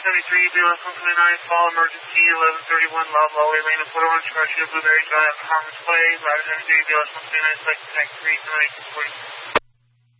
273, BLS 129, fall emergency, 1131, Loud Lowway Lane, Port Orange, Garcia, Blueberry Drive, Harmons Way, Latitude MJ, BLS 129, Flight Tank 3, 9, 640.